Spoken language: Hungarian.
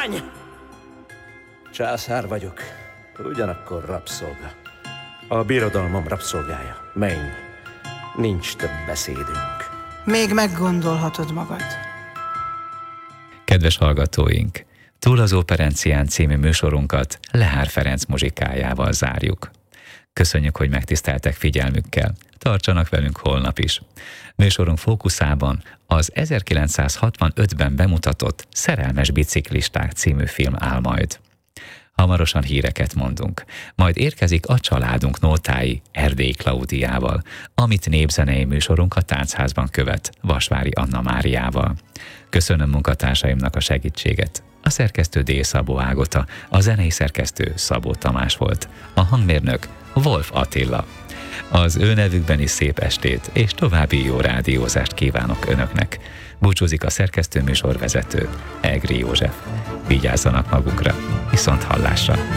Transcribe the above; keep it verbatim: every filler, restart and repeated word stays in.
Állj! Császár vagyok, ugyanakkor rabszolga. A birodalmam rabszolgája. Menj, nincs több beszédünk. Még meggondolhatod magad. Kedves hallgatóink, Túl az Operencián című műsorunkat Lehár Ferenc muzsikájával zárjuk. Köszönjük, hogy megtiszteltek figyelmükkel. Tartsanak velünk holnap is. Műsorunk fókuszában az ezerkilencszázhatvanötben bemutatott Szerelmes biciklisták című film áll majd. Hamarosan híreket mondunk, majd érkezik a családunk nótái Erdélyi Klaudiával, amit népzenei műsorunk a Táncszázban követ Vasvári Anna Máriával. Köszönöm munkatársaimnak a segítséget. A szerkesztő D. Szabó Ágota, a zenei szerkesztő Szabó Tamás volt, a hangmérnök Wolf Attila. Az ő nevükben is szép estét és további jó rádiózást kívánok önöknek. Búcsúzik a szerkesztő műsorvezető Egri József. Vigyázzanak magukra, viszont hallásra!